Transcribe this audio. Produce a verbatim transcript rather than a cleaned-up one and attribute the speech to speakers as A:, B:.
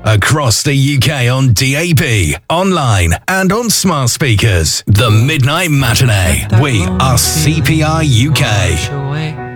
A: Across the U K on D A B, online and on smart speakers. The Midnight Matinee. We are C P I U K.